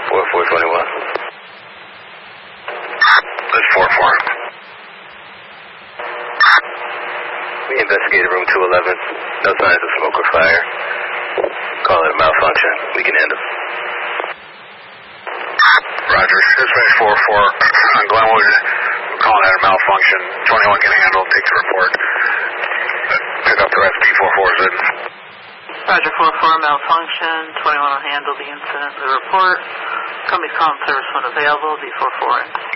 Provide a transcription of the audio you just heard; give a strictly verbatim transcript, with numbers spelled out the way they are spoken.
four four twenty-one. That's four four. We investigated room two eleven. No signs of smoke or fire. Call it a malfunction. We can handle. Roger. Dispatch four four. Glenwood, we're calling that a malfunction. twenty-one can handle. Take the report. Pick up the rest. B four four is in. Roger, four four, malfunction. twenty-one will handle the incident, the report. Company's calling service when available. B four four in.